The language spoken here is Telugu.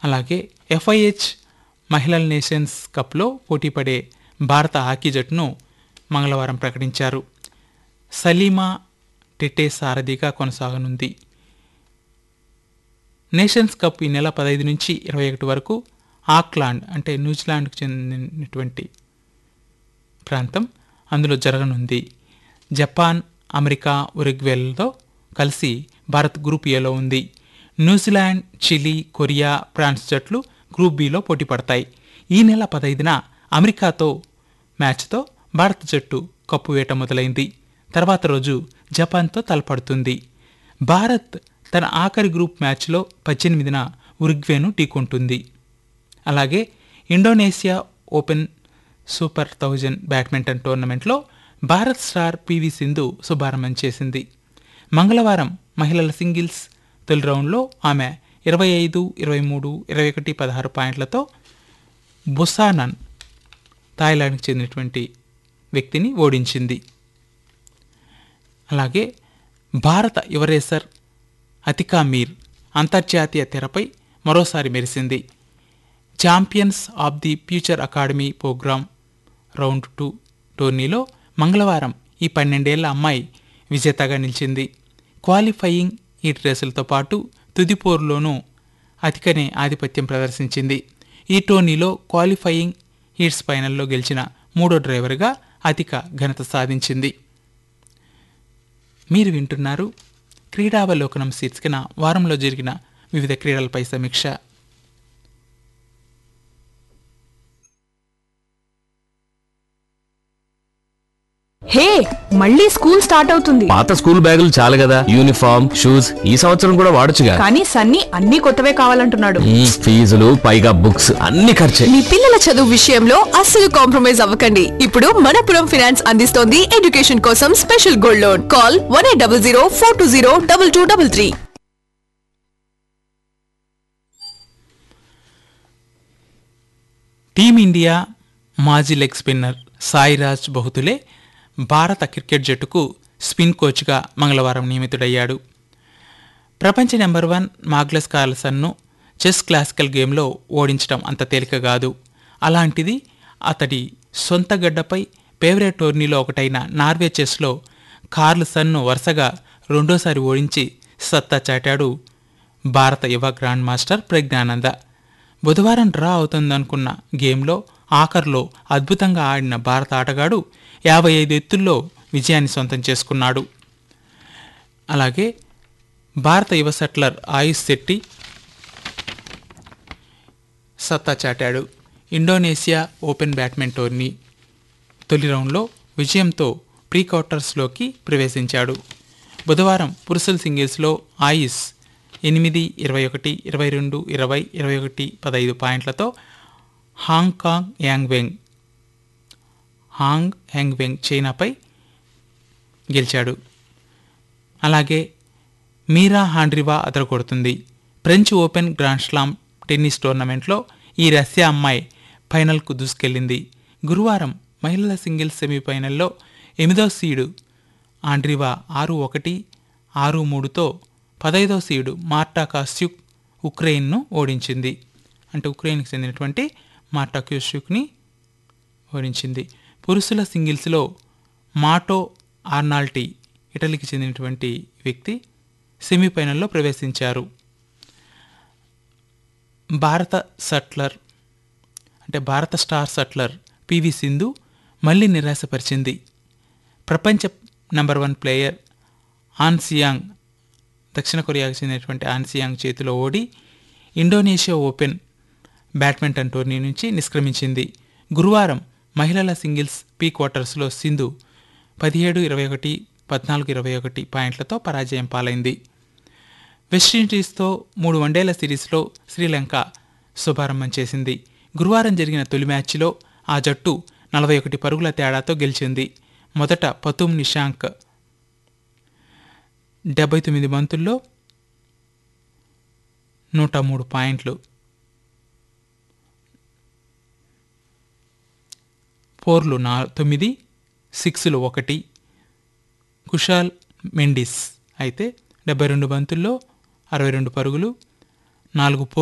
అలాగే FIH మహిళల నేషన్స్ కప్లో పోటీపడే భారత హాకీ జట్టును మంగళవారం ప్రకటించారు. సలీమా టెటే సారథిగా కొనసాగనుంది. నేషన్స్ కప్ ఈ నెల 15 నుంచి 21 వరకు ఆక్లాండ్ అంటే న్యూజిలాండ్కు చెందినటువంటి ప్రాంతం అందులో జరగనుంది. జపాన్, అమెరికా, ఉరుగ్వేలతో కలిసి భారత్ గ్రూప్ ఏలో ఉంది. న్యూజిలాండ్, చిలీ, కొరియా, ఫ్రాన్స్ జట్లు గ్రూప్ బిలో పోటీ పడతాయి. ఈ నెల 15న అమెరికాతో మ్యాచ్తో భారత జట్టు కప్పు వేట మొదలైంది. తర్వాత రోజు జపాన్తో తలపడుతుంది. భారత్ తన ఆఖరి గ్రూప్ మ్యాచ్లో 18న ఉరుగ్వేను ఢీకొంటుంది. అలాగే ఇండోనేషియా ఓపెన్ సూపర్ 1000 బ్యాడ్మింటన్ టోర్నమెంట్లో భారత్ స్టార్ PV సింధు శుభారంభం చేసింది. మంగళవారం మహిళల సింగిల్స్ తొలి రౌండ్లో ఆమె 25, 23, 21, 16 పాయింట్లతో బుసానన్ థాయిలాండ్కి చెందినటువంటి వ్యక్తిని ఓడించింది. అలాగే భారత యువ రేసర్ అతికా మీర్ అంతర్జాతీయ తెరపై మరోసారి మెరిసింది. Champions of the future academy programme round 2 టోర్నీలో మంగళవారం ఈ 12 ఏళ్ల అమ్మాయి విజేతగా నిలిచింది. క్వాలిఫయింగ్ హీట్ రేసులతో పాటు తుది పోరులోనూ అతికనే ఆధిపత్యం ప్రదర్శించింది. ఈ టోర్నీలో క్వాలిఫయింగ్ హీట్స్ ఫైనల్లో గెలిచిన మూడో డ్రైవర్గా అతిక ఘనత సాధించింది. మీరు వింటున్నారు క్రీడావలోకనం శీర్షికన వారంలో జరిగిన వివిధ క్రీడలపై సమీక్ష. హే, మళ్ళీ స్కూల్ స్టార్ట్ అవుతుంది. పాత స్కూల్ బ్యాగులు చాలు కదా, యూనిఫామ్, షూస్ ఈ సంవత్సరం కూడా వాడొచ్చుగా. కానీ సన్నీ అన్ని కొత్తవే కావాలంటున్నాడు. ఫీజులు పైగా బుక్స్ అన్ని ఖర్చే. మీ పిల్లల చదువు విషయంలో అస్సలు కాంప్రమైజ్ అవ్వకండి. ఇప్పుడు మనపురం ఫైనాన్స్ అందిస్తోంది ఎడ్యుకేషన్ కోసం special gold loan. Call 1800 420 2233. Team India మాజీ లెగ్ స్పిన్నర్ సాయిరాజ్ బహుతులే భారత క్రికెట్ జట్టుకు స్పిన్ కోచ్గా మంగళవారం నియమితుడయ్యాడు. ప్రపంచ నెంబర్ 1 మాగ్నస్ కార్ల్సన్ను చెస్ క్లాసికల్ గేమ్లో ఓడించడం అంత తేలిక కాదు. అలాంటిది అతడి సొంత గడ్డపై ఫేవరెట్ టోర్నీలో ఒకటైన నార్వే చెస్లో కార్ల్సన్ను వరుసగా రెండోసారి ఓడించి సత్తా చాటాడు భారత యువ గ్రాండ్ మాస్టర్ ప్రజ్ఞానంద. బుధవారం డ్రా అవుతుందనుకున్న గేమ్లో ఆఖర్లో అద్భుతంగా ఆడిన భారత ఆటగాడు 55 ఎత్తుల్లో విజయాన్ని సొంతం చేసుకున్నాడు. అలాగే భారత యువ షట్లర్ ఆయుష్ శెట్టి సత్తా చాటాడు. ఇండోనేషియా ఓపెన్ బ్యాడ్మింటన్ టోర్నీ తొలి రౌండ్లో విజయంతో ప్రీ క్వార్టర్స్లోకి ప్రవేశించాడు. బుధవారం పురుషుల సింగిల్స్లో ఆయుష్ 8, 21, 22, 20, 21, 15 పాయింట్లతో హాంగ్ హ్యాంగ్ వెంగ్ చైనాపై గెలిచాడు. అలాగే మీరా హాండ్రివా అదరగొడుతుంది. French open grand slam tennis టోర్నమెంట్లో ఈ రష్యా అమ్మాయి ఫైనల్కు దూసుకెళ్లింది. గురువారం మహిళల సింగిల్స్ సెమీఫైనల్లో 8వ సీడు ఆండ్రివా 6-1, 6-3తో 15వ సీడు మార్టా కాస్యుక్ ఉక్రెయిన్ను ఓడించింది. అంటే ఉక్రెయిన్కి చెందినటువంటి మార్టా కాస్యుక్ని ఓడించింది. పురుషుల సింగిల్స్లో మాటో ఆర్నాల్టీ ఇటలీకి చెందినటువంటి వ్యక్తి సెమీఫైనల్లో ప్రవేశించారు. భారత స్టార్ షట్లర్ PV సింధు మళ్లీ నిరాశపరిచింది. ప్రపంచ నెంబర్ 1 ప్లేయర్ ఆన్సియాంగ్ దక్షిణ కొరియాకు చెందినటువంటి ఆన్సియాంగ్ చేతిలో ఓడి ఇండోనేషియా ఓపెన్ బ్యాడ్మింటన్ టోర్నీ నుంచి నిష్క్రమించింది. గురువారం మహిళల సింగిల్స్ ప్రీ క్వార్టర్స్లో సింధు 17-21, 14-21 పాయింట్లతో పరాజయం పాలైంది. వెస్టిండీస్తో 3 వన్డేల సిరీస్లో శ్రీలంక శుభారంభం చేసింది. గురువారం జరిగిన తొలి మ్యాచ్లో ఆ జట్టు 41 పరుగుల తేడాతో గెలిచింది. మొదట పతుమ్ నిషాంక్ 79 బంతుల్లో 103 పాయింట్లు, 4లు 9, 6లు 1. కుషాల్ మెండిస్ అయితే 72 బంతుల్లో 62 పరుగులు, 4